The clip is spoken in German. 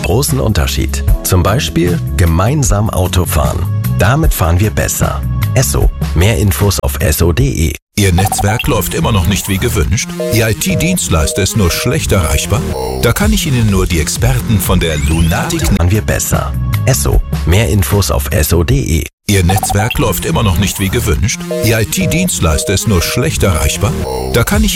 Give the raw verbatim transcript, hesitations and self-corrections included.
großen Unterschied. Zum Beispiel gemeinsam Autofahren. Damit fahren wir besser. Esso. Mehr Infos auf esso punkt de. Ihr Netzwerk läuft immer noch nicht wie gewünscht? Ihr I T-Dienstleister ist nur schlecht erreichbar? Da kann ich Ihnen nur die Experten von der Lunatic... Fahren wir besser. Esso. Mehr Infos auf esso punkt de. Ihr Netzwerk läuft immer noch nicht wie gewünscht? Ihr I T-Dienstleister ist nur schlecht erreichbar? Da kann ich